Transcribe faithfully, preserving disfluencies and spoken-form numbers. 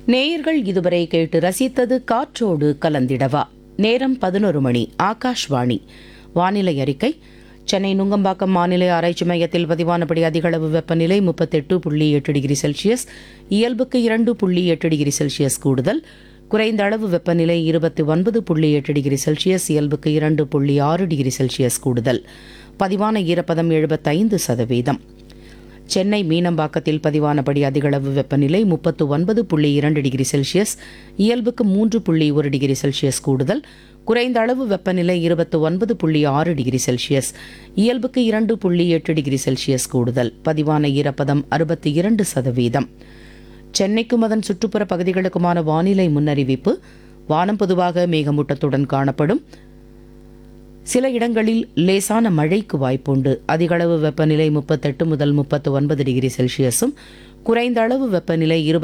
நேயர்கள் இதுவரை கேட்டு ரசித்தது காற்றோடு கலந்திடவா. நேரம் பதினொரு மணி. ஆகாஷ்வாணி. வானிலை அறிக்கை. சென்னை நுங்கம்பாக்கம் வானிலை ஆராய்ச்சி மையத்தில் பதிவானபடி அதிகளவு வெப்பநிலை முப்பத்தெட்டு புள்ளி எட்டு டிகிரி செல்சியஸ், இயல்புக்கு இரண்டு புள்ளி எட்டு டிகிரி செல்சியஸ் கூடுதல். குறைந்த அளவு வெப்பநிலை இருபத்தி ஒன்பது புள்ளி எட்டு டிகிரி செல்சியஸ், இயல்புக்கு இரண்டு புள்ளி ஆறு டிகிரி செல்சியஸ் கூடுதல். பதிவான ஈரப்பதம் எழுபத்தைந்து சதவீதம். சென்னை மீனம்பாக்கத்தில் பதிவானபடி அதிகளவு வெப்பநிலை முப்பத்து ஒன்பது புள்ளி இரண்டு டிகிரி செல்சியஸ், இயல்புக்கு மூன்று புள்ளி ஒரு டிகிரி செல்சியஸ் கூடுதல். குறைந்த அளவு வெப்பநிலை இருபத்தி ஒன்பது புள்ளி ஆறு டிகிரி செல்சியஸ், இயல்புக்கு இரண்டு புள்ளி எட்டு டிகிரி செல்சியஸ் கூடுதல். பதிவான ஈரப்பதம் அறுபத்தி இரண்டு சதவீதம். சென்னைக்கும் அதன் சுற்றுப்புற பகுதிகளுக்குமான வானிலை முன்னறிவிப்பு. வானம் பொதுவாக மேகமூட்டத்துடன் காணப்படும். சில இடங்களில் லேசான மழைக்கு வாய்ப்புண்டு. அதிகளவு வெப்பநிலை முப்பத்தெட்டு முதல் முப்பத்து ஒன்பது டிகிரி செல்சியஸும், குறைந்த அளவு வெப்பநிலை இருபது